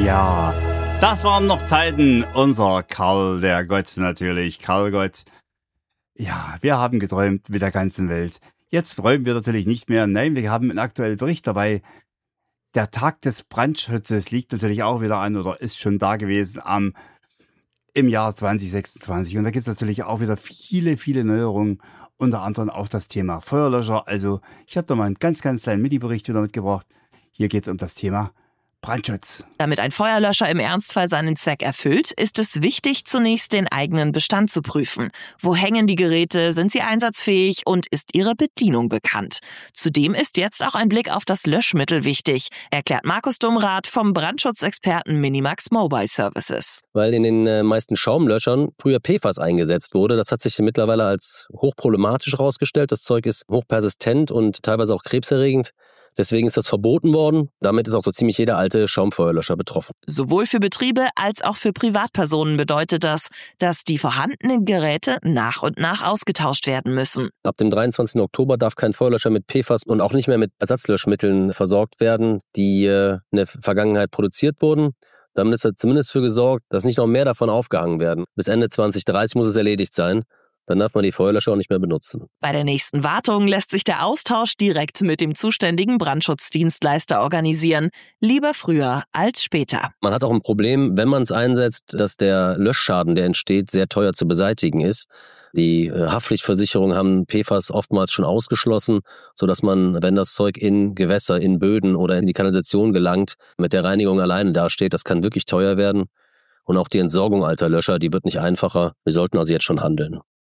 Ja, das waren noch Zeiten. Unser Karl, der Gott natürlich, Karl Gott. Ja, wir haben geträumt mit der ganzen Welt. Jetzt träumen wir natürlich nicht mehr. Nein, wir haben einen aktuellen Bericht dabei. Der Tag des Brandschutzes liegt natürlich auch wieder an oder ist schon da gewesen im Jahr 2026. Und da gibt es natürlich auch wieder viele, viele Neuerungen. Unter anderem auch das Thema Feuerlöscher. Also ich habe da mal einen ganz, ganz kleinen Mini-Bericht wieder mitgebracht. Hier geht es um das Thema Brandschutz. Damit ein Feuerlöscher im Ernstfall seinen Zweck erfüllt, ist es wichtig, zunächst den eigenen Bestand zu prüfen. Wo hängen die Geräte, sind sie einsatzfähig und ist ihre Bedienung bekannt? Zudem ist jetzt auch ein Blick auf das Löschmittel wichtig, erklärt Markus Domrath vom Brandschutzexperten Minimax Mobile Services. Weil in den meisten Schaumlöschern früher PFAS eingesetzt wurde. Das hat sich mittlerweile als hochproblematisch herausgestellt. Das Zeug ist hochpersistent und teilweise auch krebserregend. Deswegen ist das verboten worden. Damit ist auch so ziemlich jeder alte Schaumfeuerlöscher betroffen. Sowohl für Betriebe als auch für Privatpersonen bedeutet das, dass die vorhandenen Geräte nach und nach ausgetauscht werden müssen. Ab dem 23. Oktober darf kein Feuerlöscher mit PFAS und auch nicht mehr mit Ersatzlöschmitteln versorgt werden, die in der Vergangenheit produziert wurden. Damit ist zumindest für gesorgt, dass nicht noch mehr davon aufgehangen werden. Bis Ende 2030 muss es erledigt sein. Dann darf man die Feuerlöscher auch nicht mehr benutzen. Bei der nächsten Wartung lässt sich der Austausch direkt mit dem zuständigen Brandschutzdienstleister organisieren. Lieber früher als später. Man hat auch ein Problem, wenn man es einsetzt, dass der Löschschaden, der entsteht, sehr teuer zu beseitigen ist. Die Haftpflichtversicherungen haben PFAS oftmals schon ausgeschlossen, sodass man, wenn das Zeug in Gewässer, in Böden oder in die Kanalisation gelangt, mit der Reinigung alleine dasteht. Das kann wirklich teuer werden. Und auch die Entsorgung alter Löscher, die wird nicht einfacher. Wir sollten also jetzt schon handeln.